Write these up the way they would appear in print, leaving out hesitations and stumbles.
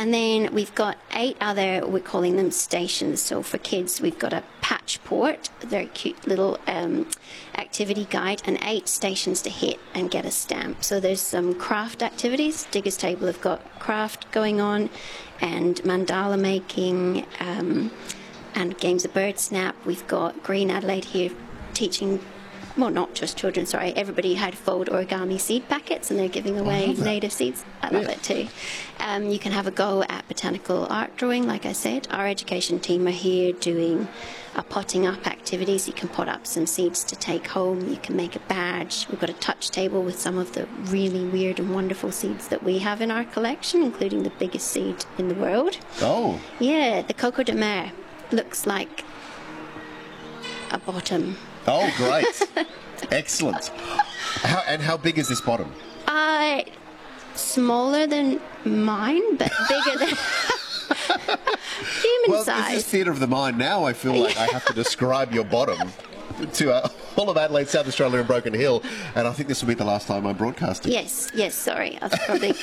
And then we've got 8 other, we're calling them stations. So for kids, we've got a patch port, a very cute little activity guide, and 8 stations to hit and get a stamp. So there's some craft activities. Diggers Table have got craft going on, and mandala making, and games of bird snap. We've got Green Adelaide here teaching, well, not just children, sorry, everybody how to fold origami seed packets, and they're giving away native seeds. I love it too. You can have a go at botanical art drawing, like I said. Our education team are here doing a potting up activities. You can pot up some seeds to take home. You can make a badge. We've got a touch table with some of the really weird and wonderful seeds that we have in our collection, including the biggest seed in the world. Oh. Yeah, the Coco de Mer looks like a bottom. Oh, great. Excellent. How big is this bottom? Smaller than mine, but bigger than human size. Well, this is theatre of the mind now. I feel like I have to describe your bottom to all of Adelaide, South Australia and Broken Hill, and I think this will be the last time I'm broadcasting. Yes, sorry. I was probably...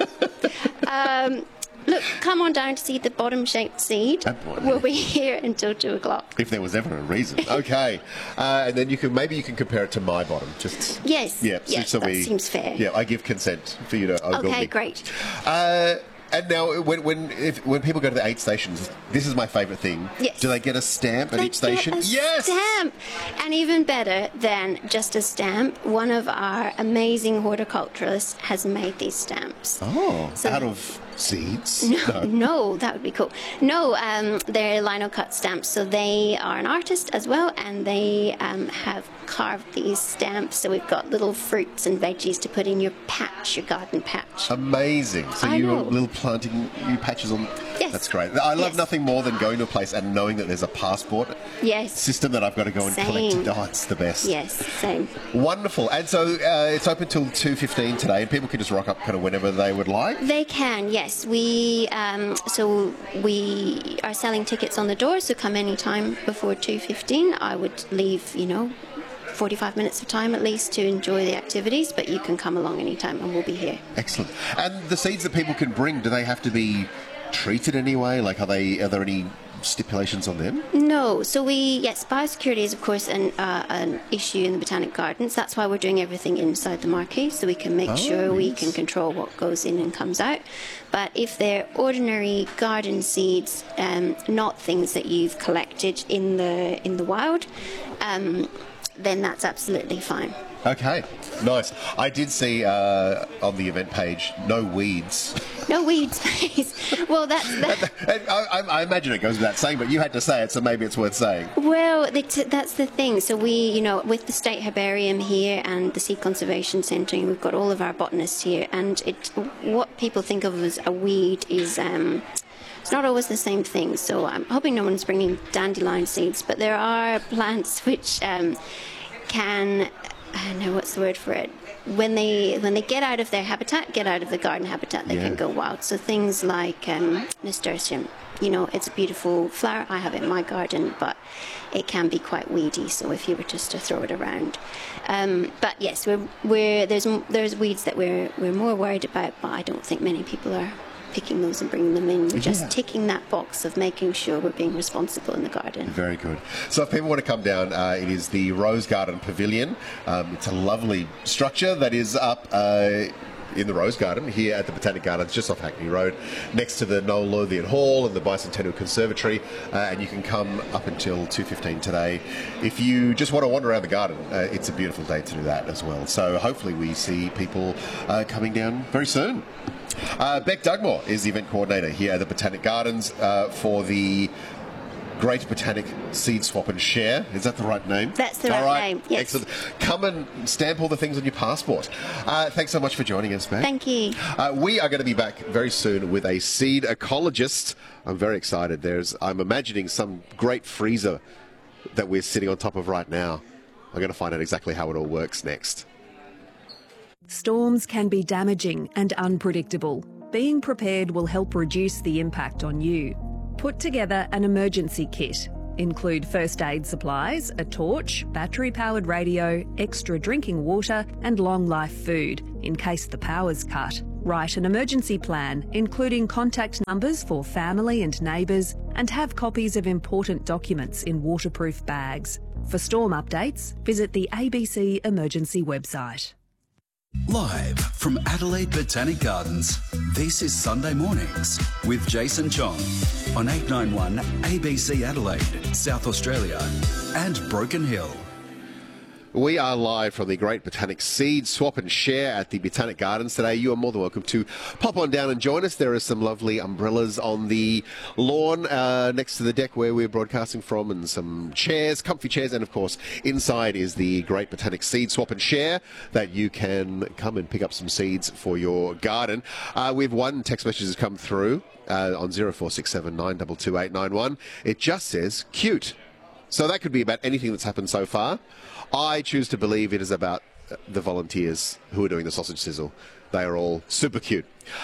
Look, come on down to see the bottom-shaped seed. We'll be here until 2 o'clock. If there was ever a reason. Okay. And then you can compare it to my bottom. Just yes. Yeah. Yes, that seems fair. Yeah, I give consent for you to Google Okay, me. great. And now, when people go to the 8 stations, this is my favourite thing. Yes. Do they get a stamp at each station? Yes. Stamp, and even better than just a stamp, one of our amazing horticulturalists has made these stamps. Oh, so out of seeds? No, that would be cool. No, they're lino cut stamps, so they are an artist as well, and they have carved these stamps. So we've got little fruits and veggies to put in your patch, your garden patch. Amazing. So you're little planting new patches on. Yes. That's great. I love nothing more than going to a place and knowing that there's a passport system that I've got to go and collect. Oh, it's the best. Yes, same. Wonderful. And so it's open till 2:15 today, and people can just rock up kind of whenever they would like? They can, yes. We are selling tickets on the door, so come any time before 2:15. I would leave, 45 minutes of time at least to enjoy the activities, but you can come along anytime and we'll be here. Excellent. And the seeds that people can bring, do they have to be treated anyway? Like, are there any stipulations on them? No. So biosecurity is of course an issue in the Botanic Gardens. That's why we're doing everything inside the marquee, so we can make sure we can control what goes in and comes out. But if they're ordinary garden seeds, not things that you've collected in the wild, then that's absolutely fine. Okay, nice. I did see on the event page, no weeds. No weeds, please. Well, I imagine it goes without saying, but you had to say it, so maybe it's worth saying. Well, that's the thing. So we, with the State Herbarium here and the Seed Conservation Centre, we've got all of our botanists here, and what people think of as a weed is... it's not always the same thing, so I'm hoping no one's bringing dandelion seeds, but there are plants which can... I don't know what's the word for it. When they get out of their habitat, get out of the garden habitat, they can go wild. So things like nasturtium, it's a beautiful flower. I have it in my garden, but it can be quite weedy. So if you were just to throw it around, but yes, there's weeds that we're more worried about, but I don't think many people are picking those and bringing them in. We're just ticking that box of making sure we're being responsible in the garden. Very good. So if people want to come down, it is the Rose Garden Pavilion. It's a lovely structure that is up in the Rose Garden here at the Botanic Gardens, just off Hackney Road, next to the Noel Lothian Hall and the Bicentennial Conservatory, and you can come up until 2:15 today. If you just want to wander around the garden, it's a beautiful day to do that as well. So hopefully we see people coming down very soon. Beck Dugmore is the event coordinator here at the Botanic Gardens for the Great Botanic Seed Swap and Share. Is that the right name? That's the right name, yes. Excellent. Come and stamp all the things on your passport. Thanks so much for joining us, Beck. Thank you. We are going to be back very soon with a seed ecologist. I'm very excited. I'm imagining some great freezer that we're sitting on top of right now. I'm going to find out exactly how it all works next. Storms can be damaging and unpredictable. Being prepared will help reduce the impact on you. Put together an emergency kit. Include first aid supplies, a torch, battery-powered radio, extra drinking water and long-life food in case the power's cut. Write an emergency plan, including contact numbers for family and neighbours, and have copies of important documents in waterproof bags. For storm updates, visit the ABC Emergency website. Live from Adelaide Botanic Gardens, this is Sunday Mornings with Jason Chong on 891 ABC Adelaide, South Australia and Broken Hill. We are live from the Great Botanic Seed Swap and Share at the Botanic Gardens today. You are more than welcome to pop on down and join us. There are some lovely umbrellas on the lawn next to the deck where we're broadcasting from, and some chairs, comfy chairs, and of course inside is the Great Botanic Seed Swap and Share that you can come and pick up some seeds for your garden. We've one text message has come through on 0467 922 891. It just says cute. So that could be about anything that's happened so far. I choose to believe it is about the volunteers who are doing the sausage sizzle. They are all super cute.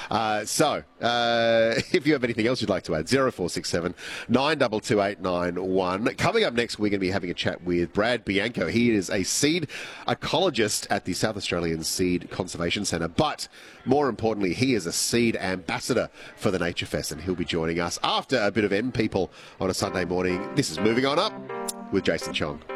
If you have anything else you'd like to add, 0467 922 891. Coming up next, we're going to be having a chat with Brad Bianco. He is a seed ecologist at the South Australian Seed Conservation Centre, but more importantly, he is a seed ambassador for the Nature Fest, and he'll be joining us after a bit of M People on a Sunday morning. This is Moving On Up with Jason Chong.